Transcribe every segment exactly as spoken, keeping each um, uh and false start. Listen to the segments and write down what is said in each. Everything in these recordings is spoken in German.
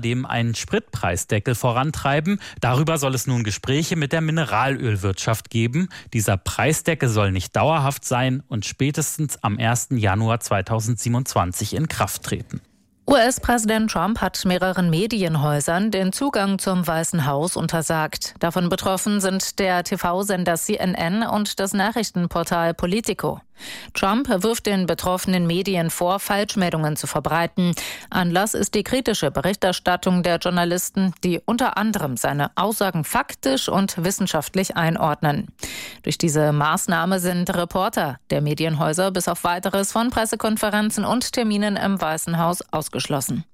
außerdem einen Spritpreisdeckel vorantreiben. Darüber soll es nun Gespräche mit der Mineralölwirtschaft geben. Dieser Preisdeckel soll nicht dauerhaft sein und spätestens am ersten Januar zweitausendsiebenundzwanzig in Kraft treten. U S-Präsident Trump hat mehreren Medienhäusern den Zugang zum Weißen Haus untersagt. Davon betroffen sind der T V-Sender C N N und das Nachrichtenportal Politico. Trump wirft den betroffenen Medien vor, Falschmeldungen zu verbreiten. Anlass ist die kritische Berichterstattung der Journalisten, die unter anderem seine Aussagen faktisch und wissenschaftlich einordnen. Durch diese Maßnahme sind Reporter der Medienhäuser bis auf Weiteres von Pressekonferenzen und Terminen im Weißen Haus ausgeschlossen.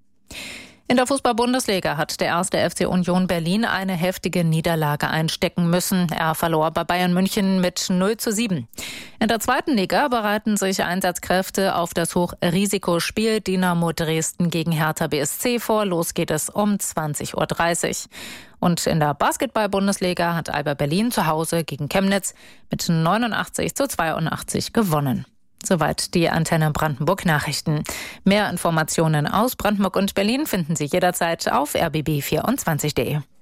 In der Fußball-Bundesliga hat der erste F C Union Berlin eine heftige Niederlage einstecken müssen. Er verlor bei Bayern München mit null zu sieben. In der zweiten Liga bereiten sich Einsatzkräfte auf das Hochrisikospiel Dynamo Dresden gegen Hertha B S C vor. Los geht es um zwanzig Uhr dreißig. Und in der Basketball-Bundesliga hat Alba Berlin zu Hause gegen Chemnitz mit neunundachtzig zu zweiundachtzig gewonnen. Soweit die Antenne Brandenburg Nachrichten. Mehr Informationen aus Brandenburg und Berlin finden Sie jederzeit auf r b b vierundzwanzig punkt de.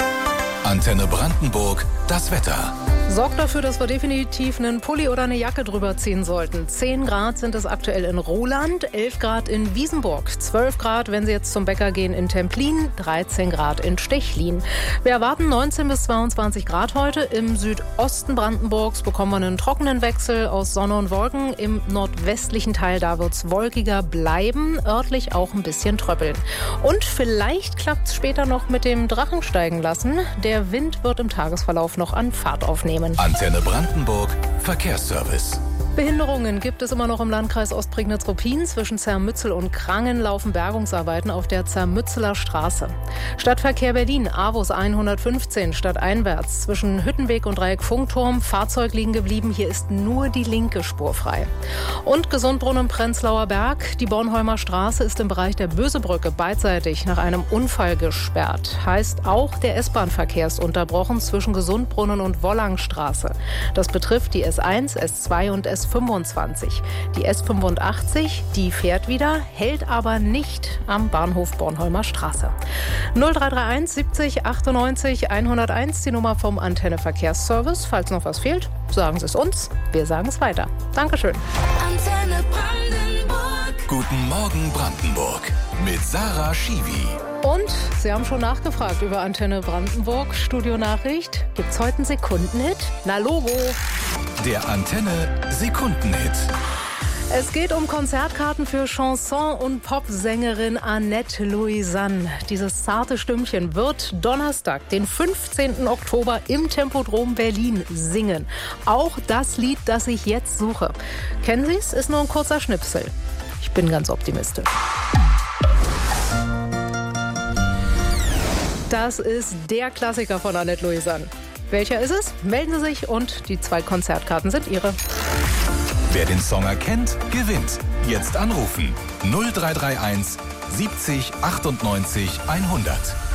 Antenne Brandenburg, das Wetter. Sorgt dafür, dass wir definitiv einen Pulli oder eine Jacke drüber ziehen sollten. zehn Grad sind es aktuell in Roland, elf Grad in Wiesenburg, zwölf Grad, wenn Sie jetzt zum Bäcker gehen, in Templin, dreizehn Grad in Stechlin. Wir erwarten neunzehn bis zweiundzwanzig Grad heute. Im Südosten Brandenburgs bekommen wir einen trockenen Wechsel aus Sonne und Wolken. Im nordwestlichen Teil, da wird es wolkiger bleiben, örtlich auch ein bisschen tröppeln. Und vielleicht klappt es später noch mit dem Drachensteigen lassen. Der Wind wird im Tagesverlauf noch an Fahrt aufnehmen. Antenne Brandenburg, Verkehrsservice. Behinderungen gibt es immer noch im Landkreis Ostprignitz-Ruppin. Zwischen Zermützel und Krangen laufen Bergungsarbeiten auf der Zermützeler Straße. Stadtverkehr Berlin, Avus hundertfünfzehn, stadteinwärts. Zwischen Hüttenweg und Dreieck Funkturm, Fahrzeug liegen geblieben. Hier ist nur die linke Spur frei. Und Gesundbrunnen Prenzlauer Berg. Die Bornholmer Straße ist im Bereich der Bösebrücke beidseitig nach einem Unfall gesperrt. Heißt, auch der S-Bahn-Verkehr ist unterbrochen zwischen Gesundbrunnen und Wollangstraße. Das betrifft die S eins, S zwei und S fünfundzwanzig. Die S fünfundachtzig, die fährt wieder, hält aber nicht am Bahnhof Bornholmer Straße. null drei drei eins siebzig achtundneunzig hunderteins, die Nummer vom Antenne Verkehrsservice. Falls noch was fehlt, sagen Sie es uns, wir sagen es weiter. Dankeschön. Antenne Brandenburg. Guten Morgen Brandenburg mit Sarah Schiwi. Und Sie haben schon nachgefragt über Antenne Brandenburg. Studionachricht. Gibt's heute einen Sekundenhit? Na Logo. Der Antenne Sekundenhit. Es geht um Konzertkarten für Chanson- und Popsängerin Annette Louisanne. Dieses zarte Stimmchen wird Donnerstag, den fünfzehnten Oktober im Tempodrom Berlin singen. Auch das Lied, das ich jetzt suche. Kennen Sie es? Ist nur ein kurzer Schnipsel. Ich bin ganz optimistisch. Das ist der Klassiker von Annette Louisanne. Welcher ist es? Melden Sie sich und die zwei Konzertkarten sind Ihre. Wer den Song erkennt, gewinnt. Jetzt anrufen. null drei drei eins siebzig achtundneunzig hundert.